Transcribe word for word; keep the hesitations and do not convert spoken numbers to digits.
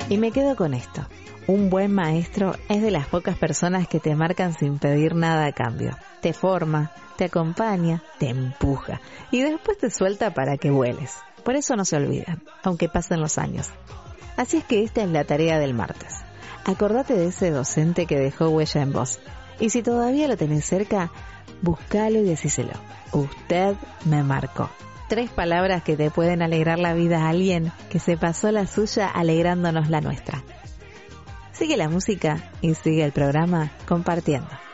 Y me quedo con esto. Un buen maestro es de las pocas personas que te marcan sin pedir nada a cambio. Te forma, te acompaña, te empuja y después te suelta para que vueles. Por eso no se olvidan, aunque pasen los años. Así es que esta es la tarea del martes. Acordate de ese docente que dejó huella en vos. Y si todavía lo tenés cerca, búscalo y decíselo. Usted me marcó. Tres palabras que te pueden alegrar la vida a alguien que se pasó la suya alegrándonos la nuestra. Sigue la música y sigue el programa compartiendo.